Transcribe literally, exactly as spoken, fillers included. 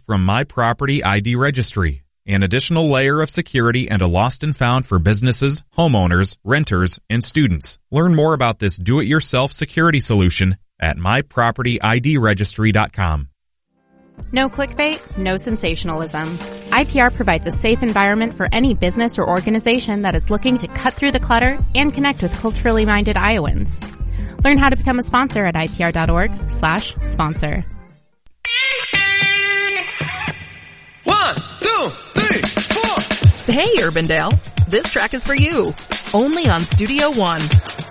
from My Property I D Registry, an additional layer of security and a lost and found for businesses, homeowners, renters, and students. Learn more about this do-it-yourself security solution at my property I D registry dot com. No clickbait, no sensationalism. I P R provides a safe environment for any business or organization that is looking to cut through the clutter and connect with culturally minded Iowans. Learn how to become a sponsor at I P R dot org slash sponsor. One, two, three, four. Hey, Urbandale. This track is for you. Only on Studio One.